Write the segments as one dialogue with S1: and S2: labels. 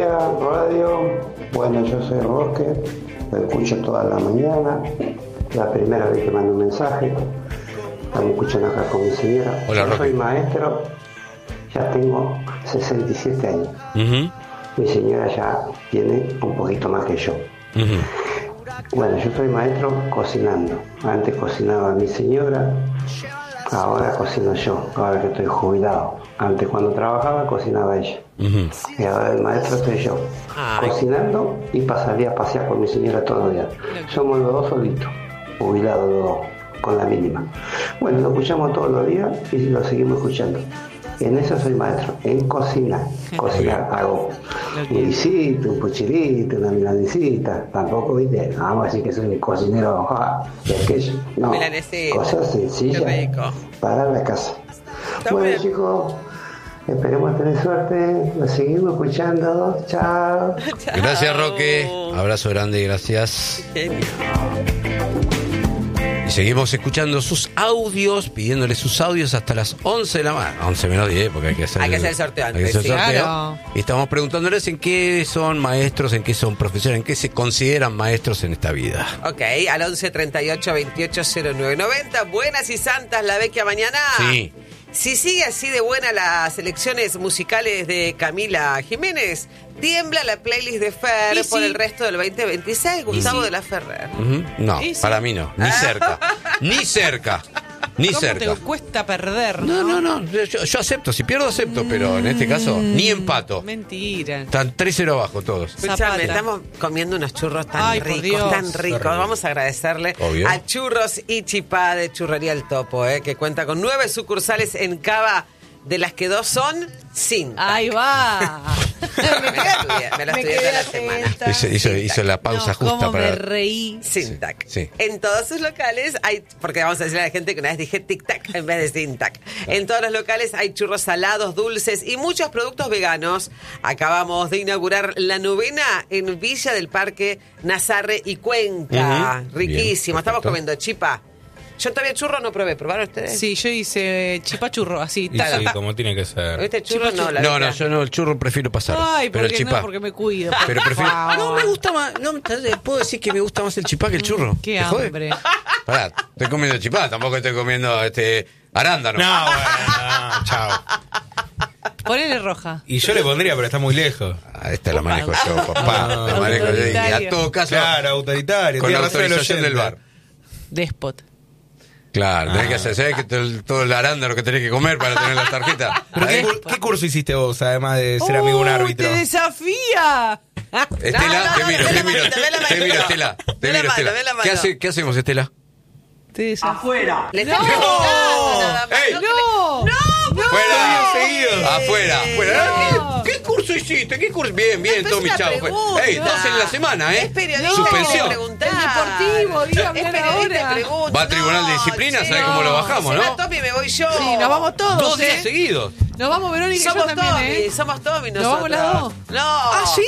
S1: días, radio. Bueno, yo soy Roque, lo escucho toda la mañana. La primera vez que mando un mensaje. Estamos escuchando acá con mi señora.
S2: Hola,
S1: yo
S2: Roque.
S1: soy maestro, ya tengo 67 años.
S2: Uh-huh.
S1: Mi señora ya tiene un poquito más que yo.
S2: Uh-huh.
S1: Bueno, yo soy maestro cocinando. Antes cocinaba mi señora, ahora cocino yo, ahora que estoy jubilado. Antes cuando trabajaba cocinaba ella.
S2: Uh-huh.
S1: Y ahora el maestro soy yo. Cocinando y pasaría a pasear con mi señora todos los días. Somos los dos solitos, jubilados los dos, con la mínima. Bueno, lo escuchamos todos los días y lo seguimos escuchando. En eso soy maestro, en cocinar. Cocinar hago un guisito, un puchilito, una milanesita. Tampoco, viste, no vamos a decir que soy un cocinero de aquello. No,
S3: Milanesita.
S1: cosas sencillas
S3: Qué rico.
S1: para la casa.
S3: Está
S1: Bueno,
S3: bien.
S1: chicos, esperemos tener suerte. Lo seguimos escuchando. Chao.
S2: Gracias, Roque. Abrazo grande, gracias.
S3: Genio.
S2: Y seguimos escuchando sus audios, pidiéndole sus audios hasta las 11 de la mañana. 11 menos 10, porque hay que hacer
S3: el sorteo antes,
S2: hay que hacer el
S3: sí.
S2: sorteo.
S4: Claro.
S2: Y estamos preguntándoles en qué son maestros, en qué son profesores, en qué se consideran maestros en esta vida.
S3: Ok, al 11 38 28 09 90. Buenas y santas la vecchia mañana.
S2: Sí.
S3: Si sigue así de buena las selecciones musicales de Camila Jiménez, tiembla la playlist de Fer
S4: Y sí.
S3: por el resto del 2026. Gustavo
S4: sí.
S3: de la Ferrer.
S2: Ujú. No,
S4: Sí, sí.
S2: para mí no, ni cerca. Ni cerca. Ni
S4: ¿Cómo
S2: cerca.
S4: te cuesta perder?
S2: No, yo acepto, si pierdo acepto, pero en este caso ni empato.
S4: Mentira.
S2: Están 3-0 abajo todos.
S3: Escuchame,
S4: Zapata.
S3: estamos comiendo unos churros tan
S4: Ay, por Dios.
S3: tan ricos. Vamos a agradecerle
S2: Obvio.
S3: a Churros y Chipá de Churrería El Topo, que cuenta con 9 sucursales en Cava, de las que 2 son cinta.
S4: Ahí va.
S3: Me la estudié toda la semana.
S2: Hizo la pausa
S4: No,
S2: justa
S4: cómo
S2: para.
S4: me reí.
S3: Sintac.
S2: Sí.
S3: En todos sus locales hay, porque vamos a decirle a la gente que una vez dije tic-tac en vez de Sintac. En todos los locales hay churros salados, dulces y muchos productos veganos. Acabamos de inaugurar la 9ª en Villa del Parque, Nazarre y Cuenca.
S2: Ujú.
S3: Riquísimo.
S2: Bien,
S3: Estamos
S2: perfecto.
S3: comiendo chipa. Yo todavía churro no probé. ¿Probaron ustedes?
S4: Sí, yo hice chipachurro, así.
S5: Y
S4: taca,
S5: sí,
S4: taca.
S5: como tiene que ser.
S3: ¿Viste churro? No, la
S2: No,
S3: verdad.
S2: no, yo no, el churro prefiero pasar.
S4: Ay,
S2: pero el
S4: porque
S2: chipá.
S4: no, porque me cuido.
S2: Pero
S4: por
S2: prefiero.
S4: favor.
S2: No, me gusta más. No, puedo decir que me gusta más el chipá que el churro.
S4: Qué
S2: ¿Te jode?
S4: hambre.
S2: Pará, estoy comiendo chipá, tampoco estoy comiendo arándano.
S5: No, bueno, no, chao.
S4: Ponele roja.
S5: Y yo le pondría, pero está muy lejos.
S2: Esta la manejo yo, papá.
S5: No.
S2: La manejo yo. Y a
S4: Autoritario.
S2: todo caso,
S5: Claro, autoritario.
S2: con la
S5: tiene razón el
S2: autorización del
S5: oyente.
S2: bar.
S4: Déspot.
S2: Claro, tenés que hacer, ¿sabés que todo el arándano que tenés que comer para tener la tarjeta?
S5: ¿Pero qué curso hiciste vos, además de ser amigo de un árbitro?
S4: ¡Te desafía!
S2: Estela,
S3: No,
S2: te miro,
S3: ve la
S2: te miro,
S3: manito, ve la
S2: te miro,
S3: manito.
S2: Estela, te
S3: Ve la
S2: miro,
S3: mano,
S2: Estela.
S3: ve la mano.
S2: ¿Qué hacemos, Estela?
S4: Te desafía.
S6: Afuera.
S3: Le está
S4: No.
S3: preguntando nada más.
S2: ¡Ey!
S4: ¡No!
S2: ¡Fuera! ¡Afuera! ¡Fuera!
S4: No.
S2: ¿Qué curso hiciste? ¿Qué curso? Bien,
S3: No,
S2: Tommy,
S3: es una
S2: chao.
S3: pregunta.
S2: ¡Ey, 2 en la semana,
S3: Es periodista.
S2: Suspensión.
S3: que preguntar.
S4: El deportivo, dígame
S3: Es
S4: ahora.
S3: periodista que pregunta.
S2: Va a tribunal de disciplina,
S3: che,
S2: ¿sabés cómo lo bajamos,
S3: se
S2: no?
S3: va Tommy, me voy yo.
S4: Sí, nos vamos todos,
S2: 2 días seguidos.
S4: Nos vamos Verónica y yo
S3: Somos
S4: también,
S3: Tommy, somos Tommy
S4: Nos
S3: nosotros.
S4: vamos las dos.
S3: No.
S2: ¿Ah, sí?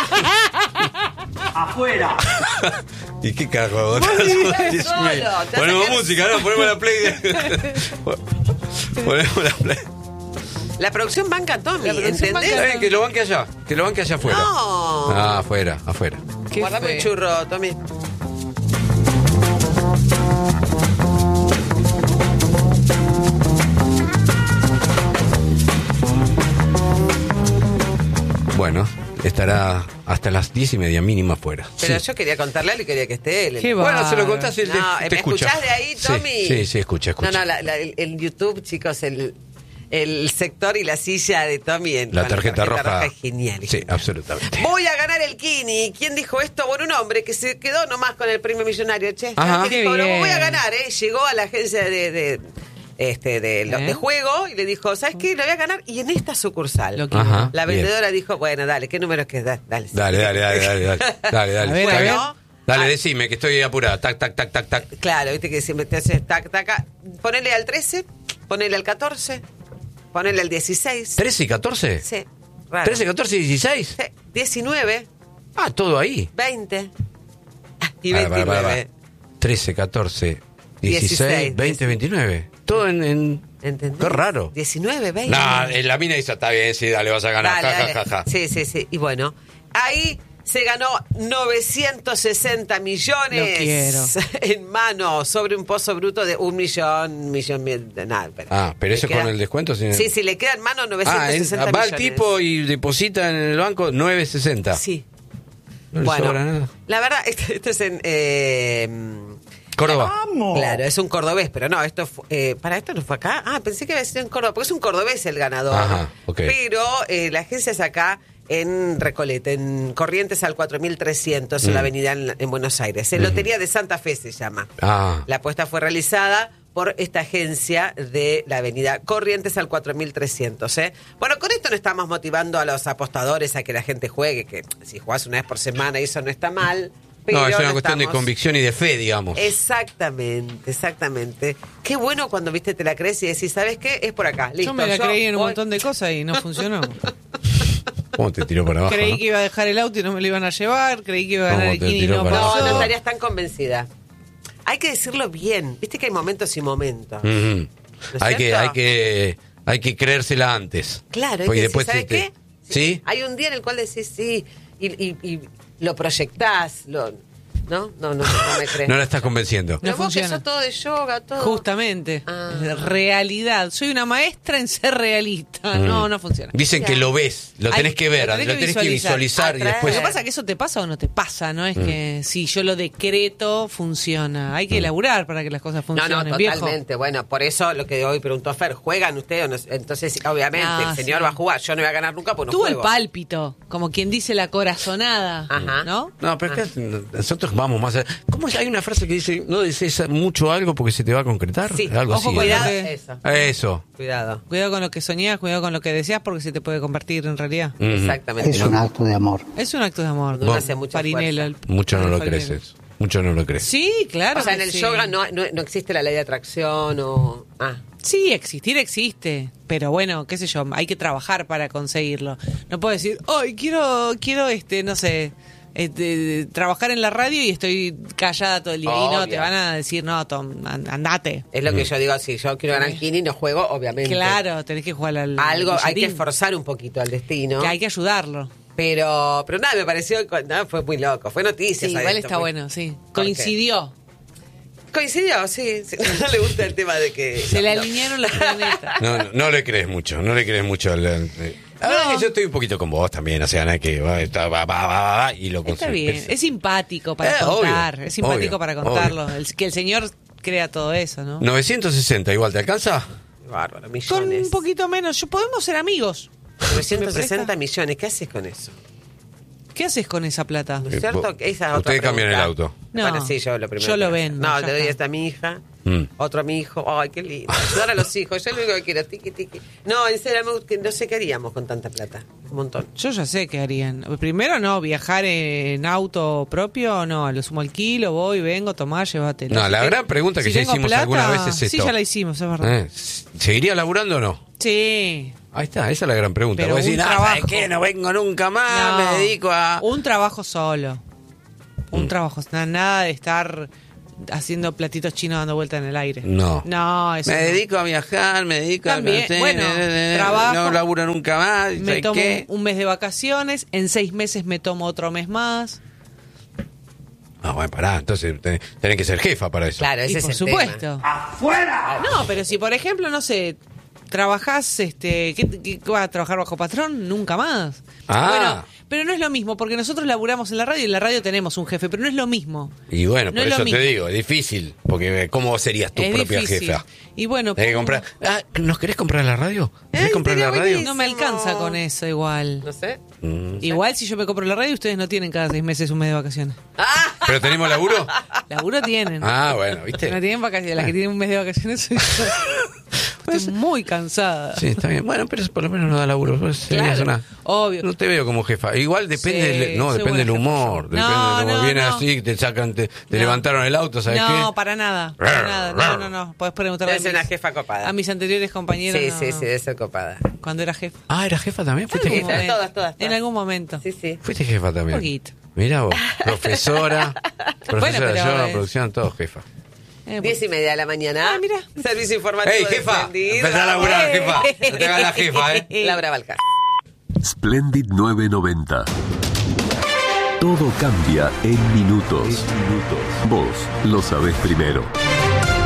S6: Afuera.
S2: ¿Y qué carajo? Dios
S3: solo,
S2: mío.
S3: te vas a
S2: Ponemos
S3: quedar
S2: música, ¿no? Ponemos la play. Ponemos la play.
S3: La producción banca a Tommy,
S4: La producción
S3: ¿entendés?
S4: banca-
S2: Que lo banque allá. Que lo banque allá afuera.
S3: No.
S2: Ah, afuera.
S4: Qué
S3: Guardame
S4: feo.
S3: un churro, Tommy.
S2: Bueno, estará hasta las 10:30 mínima afuera.
S3: Pero
S2: Sí.
S3: yo quería contarle algo y quería que esté él.
S4: Qué
S2: Bueno, se lo
S4: bárbaro.
S2: contás y él
S3: No,
S2: te
S3: ¿me
S2: escucha.
S3: escuchás de ahí, Tommy?
S2: Sí, escucha.
S3: No, el YouTube, chicos, el sector y la silla de Tommy en
S2: La
S3: con
S2: tarjeta roja.
S3: es genial.
S2: Sí, absolutamente.
S3: Voy a ganar el Kini. ¿Quién dijo esto? Bueno, un hombre que se quedó nomás con el premio millonario, che.
S2: Ajá.
S3: Que
S4: Qué
S3: dijo, lo
S4: bien.
S3: voy a ganar, Llegó a la agencia de juego y le dijo, ¿sabes qué? Lo voy a ganar y en esta sucursal.
S4: Lo que-
S2: Ajá.
S3: La
S2: bien.
S3: vendedora dijo, bueno, dale, ¿qué número es? Dale.
S2: Dale. Dale.
S4: A ver, a ver.
S3: Bueno,
S2: Dale, decime que estoy apurada. Tac.
S3: claro, viste que siempre te haces tac. Ponele al 13, ponele al 14, ponele al 16.
S2: 13 y 14.
S3: Sí, raro.
S2: 13, 14 y 16.
S3: Sí, 19,
S2: Ah, todo ahí.
S3: 20 y
S2: Para,
S3: 29.
S2: 13, 14, 16,
S3: 16,
S2: 20, 29. Todo en
S3: ¿Entendés?
S2: Qué raro.
S3: 19, 20.
S2: No, la mina dice, está bien, sí, dale, vas a ganar.
S3: Dale,
S2: Ja,
S3: dale.
S2: ja, ja, ja.
S3: Sí. Y bueno, ahí se ganó 960 millones
S4: Lo quiero.
S3: en mano sobre un pozo bruto de 1 millón, nada, espera.
S2: Ah, pero
S3: Le
S2: eso
S3: queda-
S2: con el descuento.
S3: Sí, le queda en mano
S2: Ah,
S3: 960
S2: va
S3: millones.
S2: el tipo y deposita en el banco 9.60.
S3: Sí.
S2: No le
S3: Bueno,
S2: sobra nada.
S3: la verdad, esto es en...
S2: Córdoba.
S3: Claro, es un cordobés, pero no, ¿para esto no fue acá? Ah, pensé que había sido en Córdoba, porque es un cordobés el ganador.
S2: Ajá, ok.
S3: Pero la agencia es acá en Recoleta, en Corrientes al 4300, en la avenida en Buenos Aires. En Lotería de Santa Fe se llama.
S2: Ah.
S3: La apuesta fue realizada por esta agencia de la avenida Corrientes al 4300. Bueno, con esto no estamos motivando a los apostadores a que la gente juegue, que si jugás una vez por semana eso no está mal. Pero
S2: No, es una
S3: no
S2: cuestión de
S3: estamos-
S2: convicción y de fe, digamos.
S3: Exactamente. Qué bueno cuando viste te la crees y decís, ¿sabes qué? Es por acá. Listo,
S4: Yo me la creí en un
S3: voy.
S4: montón de cosas y no funcionó.
S2: ¿Cómo te tiró para abajo?
S4: Creí
S2: no?
S4: que iba a dejar el auto y no me lo iban a llevar. Creí que iba a
S2: ¿Cómo
S4: ganar el
S2: te
S4: Kini y
S2: tiró
S4: no
S2: para
S3: No,
S2: abajo?
S4: pasó.
S3: no estarías tan convencida. Hay que decirlo bien. Viste que hay momentos y momentos.
S2: Ujú.
S3: ¿No es
S2: Hay
S3: cierto?
S2: que creérsela antes.
S3: Claro, hay
S2: Porque
S3: que
S2: después
S3: decir, ¿sabes qué?
S2: ¿Sí?
S3: Hay un día en el cual decís sí y lo proyectás. ¿No? No me crees.
S2: No la estás convenciendo.
S3: Pero
S4: No
S3: vos que
S4: funciona.
S3: sos todo de yoga, todo.
S4: Justamente.
S3: Ah.
S4: Realidad. Soy una maestra en ser realista. No funciona.
S2: Dicen que lo ves, lo tenés
S4: Hay-
S2: que ver,
S4: lo
S2: lo
S4: tenés que
S2: tenés que visualizar y
S3: Atraer.
S2: después...
S4: Lo que pasa es que eso te pasa o no te pasa, no es que si yo lo decreto funciona. Hay que laburar para que las cosas
S3: No,
S4: funcionen, viejo.
S3: totalmente. Bueno, por eso lo que hoy preguntó Fer, ¿juegan ustedes o no? Entonces, obviamente,
S4: Ah,
S3: el señor
S4: sí.
S3: va a jugar. Yo no voy a ganar nunca porque no
S4: Tuvo el
S3: juego.
S4: pálpito, como quien dice la corazonada,
S3: Ajá.
S4: ¿no?
S2: No, pero es que nosotros vamos más allá. ¿Cómo hay una frase que dice, no desees mucho algo porque se te va a concretar?
S3: Sí,
S2: Algo
S4: ojo
S2: así.
S4: con
S2: ¿no?
S3: cuidado.
S4: que-
S3: Eso.
S2: Eso.
S3: Cuidado.
S4: Cuidado con lo que soñás, cuidado con lo que deseas porque se te puede convertir en realidad.
S2: Ujú.
S3: Exactamente.
S1: Es un acto de amor.
S4: Es un acto de amor.
S3: Uno hace mucha
S4: Farinello,
S3: fuerza.
S2: Mucho no lo
S4: Farinello.
S2: crees. Mucho no lo crees.
S4: Sí, claro.
S3: O sea, en
S4: que
S3: el
S4: sí.
S3: yoga no existe la ley de atracción o...
S4: Sí, existir existe, pero bueno, qué sé yo, hay que trabajar para conseguirlo. No puedo decir, hoy quiero no sé, trabajar en la radio y estoy callada todo el día. Y no,
S3: Obvio.
S4: te van a decir, no, Tom, andate.
S3: Es lo que yo digo, si yo quiero ganar Kini no juego, obviamente.
S4: Claro, tenés que jugar al
S3: Algo, hay que
S4: billetín,
S3: forzar un poquito al destino.
S4: que hay que ayudarlo.
S3: Pero nada, me pareció, no, fue muy loco, fue noticia.
S4: Sí, igual está bueno, sí. Coincidió.
S3: Coincidió, sí. No le gusta el tema de que...
S4: Se le alinearon los planetas.
S2: No le crees mucho, no le crees mucho. La verdad que yo estoy un poquito con vos también, o sea, no es que va, y lo
S4: Está
S2: conseguís.
S4: bien, es simpático para
S2: Obvio,
S4: contar, es simpático
S2: obvio,
S4: para contarlo. Que el señor crea todo eso, ¿no?
S2: 960, igual, ¿te alcanza?
S3: Bárbaro,
S4: Con
S3: millones.
S4: un poquito menos, podemos ser amigos.
S3: 960 millones, ¿qué haces con eso?
S4: ¿Qué haces con esa plata?
S3: ¿No es cierto?
S2: vos-
S3: Esa es otra
S2: ustedes cambian
S3: pregunta.
S2: el auto.
S4: No,
S3: Bueno, sí, yo lo primero.
S4: yo lo
S3: que-
S4: vendo,
S3: No,
S4: ya
S3: le doy
S4: está.
S3: esta a mi hija,
S2: Mm.
S3: otro a mi hijo. Ay, qué lindo. Ayudar a los hijos. Yo lo único que quiero, tiqui, tiqui. No, en serio, que no sé qué haríamos con tanta plata. Un montón.
S4: Yo ya sé qué harían. Primero no, viajar en auto propio, no, lo sumo al kilo, voy, vengo, tomá, llévatelo.
S2: No,
S4: Si
S2: la
S4: te-
S2: gran pregunta que
S4: si
S2: ya
S4: tengo
S2: hicimos
S4: plata,
S2: alguna vez es
S4: Sí,
S2: esto.
S4: ya la hicimos, es verdad.
S2: ¿Seguiría laburando o no?
S4: Sí.
S2: Ahí está, esa es la gran pregunta.
S4: Pero
S2: Vos decís,
S4: un
S2: ¿sabes
S4: trabajo.
S2: qué? No vengo nunca más,
S4: No,
S2: me dedico a...
S4: Un trabajo solo. Un trabajo, nada de estar haciendo platitos chinos dando vuelta en el aire.
S2: No.
S4: No, eso
S2: Me
S4: no.
S2: dedico a viajar, me dedico
S4: También,
S2: a...
S4: bueno, trabajo.
S2: No laburo nunca más,
S4: Me
S2: ¿sabes
S4: tomo
S2: qué?
S4: un mes de vacaciones, en 6 meses me tomo otro mes más.
S2: Ah, bueno, pará, entonces tenés que ser jefa para eso.
S3: Claro, ese
S4: Y
S3: es
S4: por
S3: el
S4: supuesto.
S3: tema.
S4: No, pero si por ejemplo, no sé, trabajás, ¿qué vas a trabajar bajo patrón? Nunca más.
S2: Ah.
S4: Bueno, pero no es lo mismo, porque nosotros laburamos en la radio y en la radio tenemos un jefe, pero no es lo mismo.
S2: Y bueno,
S4: No
S2: por
S4: es lo
S2: eso te
S4: mismo.
S2: digo, es difícil, porque ¿cómo serías tu
S4: Es
S2: propia
S4: difícil.
S2: jefa?
S4: Y bueno,
S2: Tenés que comprar... Ah, ¿nos querés comprar la radio? ¿Querés
S3: Ay,
S2: comprar la
S3: estaría
S2: radio?
S3: buenísimo.
S4: no me alcanza con eso igual.
S3: No sé.
S4: Igual si yo me compro la radio, ustedes no tienen cada 6 meses un mes de vacaciones.
S2: ¿Pero tenemos laburo?
S4: Laburo tienen.
S2: Ah, bueno, ¿viste?
S4: No tienen vacaciones. Las que tienen un mes de vacaciones soy yo. Estoy muy cansada.
S2: Sí, está bien. Bueno, pero eso por lo menos no da laburo. Vos serías
S4: Claro, obvio.
S2: No te veo como jefa. Igual depende,
S4: Sí,
S2: no,
S4: soy
S2: depende del
S4: buena jefa
S2: humor.
S4: yo.
S2: Depende
S4: No,
S2: de cómo
S4: no,
S2: viene
S4: no.
S2: así, te sacan, te
S4: No.
S2: levantaron el auto, ¿sabes
S4: No,
S2: qué?
S4: para nada. Para nada. No. Podés preguntarle
S3: Debe ser una jefa copada.
S4: a mis anteriores compañeros.
S3: Sí,
S4: no,
S3: sí,
S4: no.
S3: sí, debe ser copada.
S4: Cuando era jefa.
S2: Ah, ¿era jefa también? ¿Fuiste
S4: En algún
S2: jefa?
S3: Sí,
S4: momento.
S3: todas.
S4: En algún momento.
S3: Sí, sí.
S2: Fuiste jefa también.
S4: Poquito.
S2: Mirá vos, profesora,
S4: Bueno, pero
S2: yo,
S4: es-
S2: producción, todo jefa.
S3: 10:30 de la mañana.
S4: Ah, mira.
S3: Servicio informativo.
S2: ¡Ey, jefa!
S3: Defendido.
S2: Empezá a laburar, jefa. No te hagas la jefa,
S3: Laura Balcar.
S6: Splendid 990. Todo cambia en minutos. Vos lo sabés primero.